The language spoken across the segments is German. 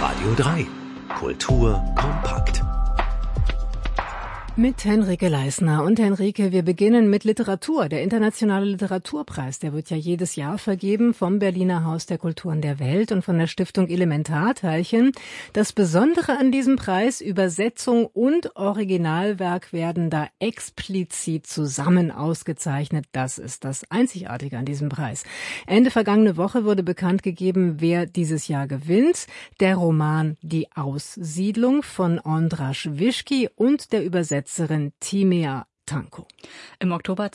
Radio 3. Kultur kompakt. Mit Henrike Leisner. Und Henrike, wir beginnen mit Literatur. Der Internationale Literaturpreis, der wird ja jedes Jahr vergeben vom Berliner Haus der Kulturen der Welt und von der Stiftung Elementarteilchen. Das Besondere an diesem Preis, Übersetzung und Originalwerk werden da explizit zusammen ausgezeichnet. Das ist das Einzigartige an diesem Preis. Ende vergangene Woche wurde bekannt gegeben, wer dieses Jahr gewinnt. Der Roman Die Aussiedlung von Ondřej Vyšký und der Übersetzerin Timea Tanko. Im Oktober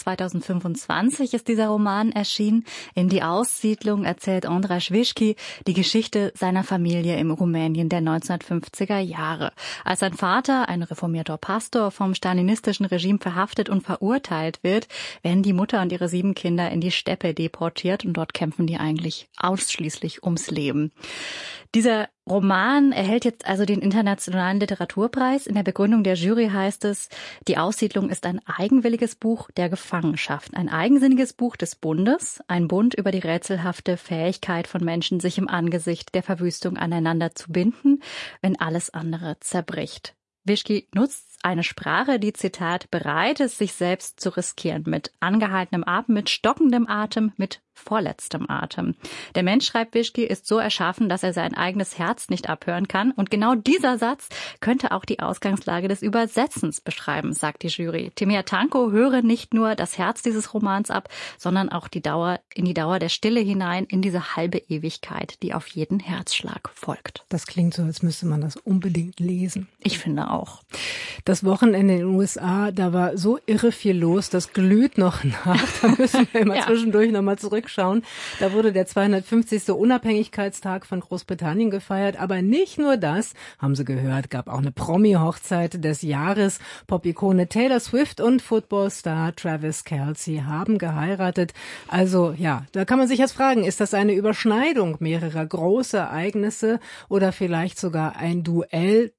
2025 ist dieser Roman erschienen. In Die Aussiedlung erzählt Ondřej Vyšký die Geschichte seiner Familie im Rumänien der 1950er Jahre. Als sein Vater, ein reformierter Pastor, vom stalinistischen Regime verhaftet und verurteilt wird, werden die Mutter und ihre 7 Kinder in die Steppe deportiert und dort kämpfen die eigentlich ausschließlich ums Leben. Dieser Roman erhält jetzt also den Internationalen Literaturpreis. In der Begründung der Jury heißt es, die Aussiedlung ist ein eigenwilliges Buch der Gefangenschaft, ein eigensinniges Buch des Bundes, ein Bund über die rätselhafte Fähigkeit von Menschen, sich im Angesicht der Verwüstung aneinander zu binden, wenn alles andere zerbricht. Vyšký nutzt eine Sprache, die, Zitat, bereit ist, sich selbst zu riskieren, mit angehaltenem Atem, mit stockendem Atem, mit vorletztem Atem. Der Mensch, schreibt Vyšký, ist so erschaffen, dass er sein eigenes Herz nicht abhören kann. Und genau dieser Satz könnte auch die Ausgangslage des Übersetzens beschreiben, sagt die Jury. Timea Tanko höre nicht nur das Herz dieses Romans ab, sondern auch in die Dauer der Stille hinein, in diese halbe Ewigkeit, die auf jeden Herzschlag folgt. Das klingt so, als müsste man das unbedingt lesen. Ich finde auch. Das Wochenende in den USA, da war so irre viel los, das glüht noch nach. Da müssen wir immer zwischendurch nochmal zurückschauen. Da wurde der 250. Unabhängigkeitstag von Großbritannien gefeiert. Aber nicht nur das, haben Sie gehört, gab auch eine Promi-Hochzeit des Jahres. Pop-Ikone Taylor Swift und Footballstar Travis Kelce haben geheiratet. Also ja, da kann man sich jetzt fragen, ist das eine Überschneidung mehrerer großer Ereignisse oder vielleicht sogar ein Duell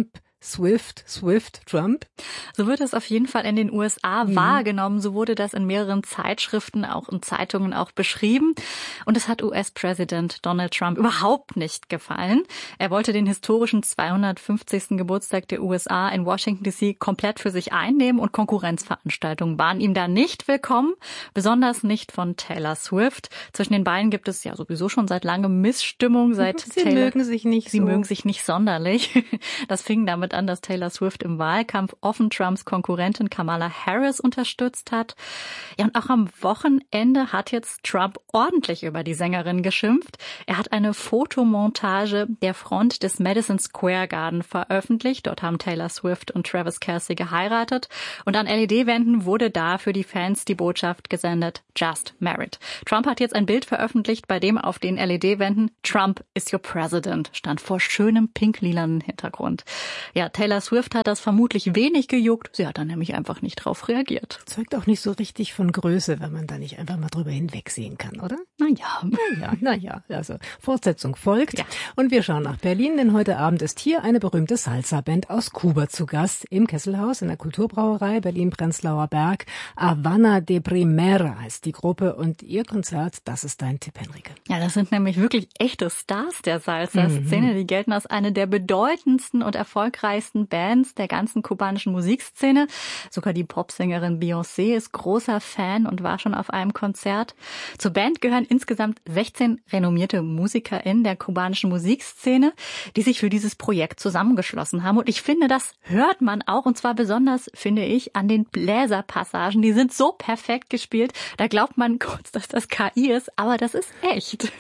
Swift, Trump? So wird es auf jeden Fall in den USA wahrgenommen. So wurde das in mehreren Zeitschriften, auch in Zeitungen auch beschrieben. Und es hat US-Präsident Donald Trump überhaupt nicht gefallen. Er wollte den historischen 250. Geburtstag der USA in Washington D.C. komplett für sich einnehmen und Konkurrenzveranstaltungen waren ihm da nicht willkommen, besonders nicht von Taylor Swift. Zwischen den beiden gibt es ja sowieso schon seit langem Missstimmung. Sie mögen sich nicht sonderlich. Das fing damit an, dass Taylor Swift im Wahlkampf offen Trumps Konkurrentin Kamala Harris unterstützt hat. Ja, und auch am Wochenende hat jetzt Trump ordentlich über die Sängerin geschimpft. Er hat eine Fotomontage der Front des Madison Square Garden veröffentlicht. Dort haben Taylor Swift und Travis Kelce geheiratet. Und an LED-Wänden wurde da für die Fans die Botschaft gesendet, Just Married. Trump hat jetzt ein Bild veröffentlicht, bei dem auf den LED-Wänden Trump is your president stand vor schönem pink-lilanen Hintergrund. Ja, Taylor Swift hat das vermutlich wenig gejuckt. Sie hat da nämlich einfach nicht drauf reagiert. Zeugt auch nicht so richtig von Größe, wenn man da nicht einfach mal drüber hinwegsehen kann, oder? Naja, also Fortsetzung folgt. Ja. Und wir schauen nach Berlin, denn heute Abend ist hier eine berühmte Salsa-Band aus Kuba zu Gast im Kesselhaus in der Kulturbrauerei Berlin-Prenzlauer Berg. Habana de Primera heißt die Gruppe und ihr Konzert, das ist dein Tipp, Henrike. Ja, das sind nämlich wirklich echte Stars der Salsa-Szene. Die gelten als eine der bedeutendsten und erfolgreichsten Bands der ganzen kubanischen Musikszene. Sogar die Popsängerin Beyoncé ist großer Fan und war schon auf einem Konzert. Zur Band gehören insgesamt 16 renommierte MusikerInnen der kubanischen Musikszene, die sich für dieses Projekt zusammengeschlossen haben. Und ich finde, das hört man auch, und zwar besonders, finde ich, an den Bläserpassagen. Die sind so perfekt gespielt, da glaubt man kurz, dass das KI ist, aber das ist echt.